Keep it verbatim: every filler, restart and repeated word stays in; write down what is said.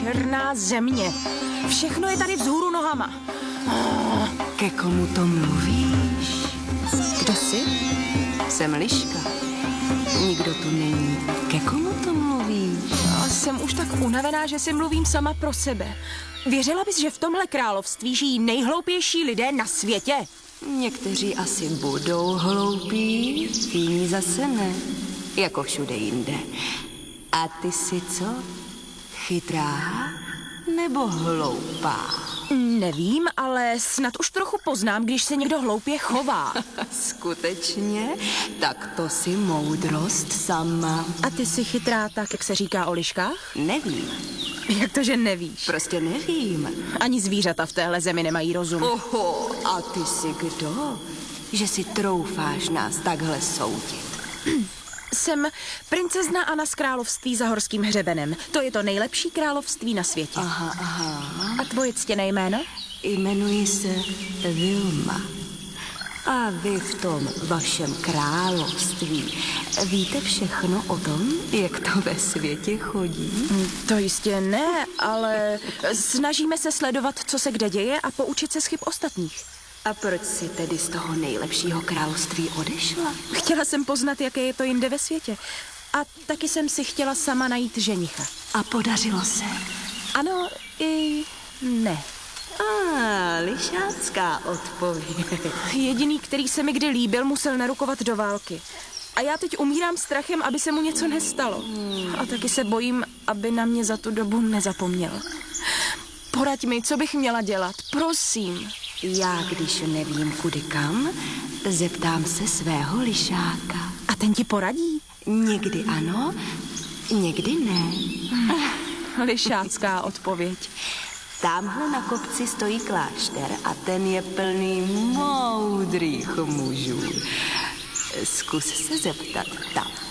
černá země. Všechno je tady vzhůru nohama. Ke komu to mluvíš? Kdo jsi? Jsem Liška. Nikdo tu není. Ke komu to mluvíš? A jsem už tak unavená, že si mluvím sama pro sebe. Věřila bys, že v tomhle království žijí nejhloupější lidé na světě? Někteří asi budou hloupí, jiní zase ne. Jako všude jinde. A ty jsi co? Chytrá nebo hloupá? Nevím, ale snad už trochu poznám, když se někdo hloupě chová. Skutečně? Tak to si moudrost sama. A ty jsi chytrá tak, jak se říká o liškách? Nevím. Jak to, že nevíš? Prostě nevím. Ani zvířata v téhle zemi nemají rozum. Oho, a ty jsi kdo? Že si troufáš nás takhle soudit. Jsem princezna Anna z království za horským hřebenem. To je to nejlepší království na světě. Aha, aha. A tvoje ctěné jméno? Jmenuji se Vilma. A vy v tom vašem království víte všechno o tom, jak to ve světě chodí? To jistě ne, ale snažíme se sledovat, co se kde děje a poučit se z chyb ostatních. A proč jsi tedy z toho nejlepšího království odešla? Chtěla jsem poznat, jaké je to jinde ve světě. A taky jsem si chtěla sama najít ženicha. A podařilo se? Ano i ne. A ah, lišácká odpověď. Jediný, který se mi kdy líbil, musel narukovat do války. A já teď umírám strachem, aby se mu něco nestalo. A taky se bojím, aby na mě za tu dobu nezapomněl. Poraď mi, co bych měla dělat, prosím. Já, když nevím kudy kam, zeptám se svého lišáka. A ten ti poradí? Někdy ano, někdy ne. Lišácká odpověď. Tamhle na kopci stojí klášter a ten je plný moudrých mužů. Zkus se zeptat tam.